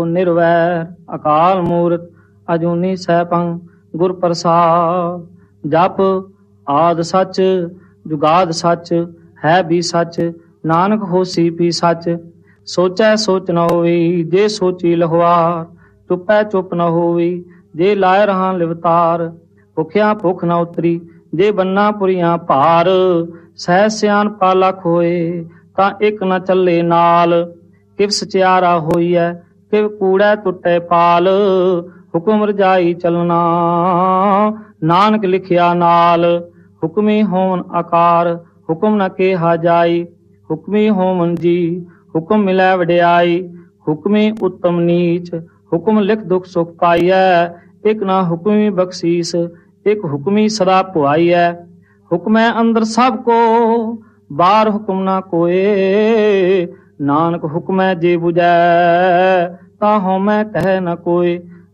ਨਿਰਵੈਰ ਅਕਾਲ ਮੂਰਤ ਅਜੂਨੀ ਸੈਭੰ ਗੁਰ ਪ੍ਰਸਾਦ। ਜਪ ਆਦ ਸੱਚ ਜੁਗਾਦ ਸੱਚ ਹੈ ਵੀ ਸੱਚ ਨਾਨਕ ਹੋਸੀ ਵੀ ਸੱਚ। ਸੋਚੈ ਸੋਚ ਨ ਹੋਈ ਜੇ ਸੋਚੀ ਲਖਵਾਰ। ਚੁੱਪੈ ਚੁੱਪ ਨ ਹੋਈ ਜੇ ਲਾਇ ਰਹਾ ਲਿਵਤਾਰ। ਭੁਖਿਆ ਭੁੱਖ ਨ ਉਤਰੀ ਜੇ ਬੰਨਾ ਪੁਰੀਆਂ ਭਾਰ। ਸਹਿ ਸਿਆਣਪਾ ਲਖ ਹੋਏ ਤਾਂ ਇੱਕ ਨ ਚੱਲੇ ਨਾਲ। ਕਿਵ ਸਚਿਆਰਾ ਹੋਈਐ ਕਿਵ ਕੂੜੈ ਟੁੱਟੈ ਪਾਲ। ਹੁਕਮ ਰਜਾਈ ਚਲਣਾ ਨਾਨਕ ਲਿਖਿਆ ਨਾਲ। ਹੁਕਮੀ ਹੋਵਨ ਆਕਾਰ ਹੁਕਮ ਨ ਕਿਹਾ ਜਾਈ। ਹੁਕਮੀ ਹੋਵਨ ਜੀ ਹੁਕਮ ਮਿਲੈ ਵਡਿਆਈ। ਹੁਕਮੀ ਉੱਤਮ ਨੀਚ ਹੁਕਮ ਲਿਖ ਦੁਖ ਸੁਖ ਪਾਈਐ। ਇੱਕ ਨਾ ਹੁਕਮੀ ਬਖਸ਼ੀਸ ਇੱਕ ਹੁਕਮੀ ਸਦਾ ਪੁਆਈਐ। ਹੁਕਮੈ ਅੰਦਰ ਸਭ ਕੋ ਬਾਹਰ ਹੁਕਮ ਨਾ ਕੋਏ। ਨਾਨਕ ਹੁਕਮੈ ਜੇ ਬੁਝੈ ਤਾਂ ਹਉਮੈ ਕਹਿ ਨ ਕੋਇ।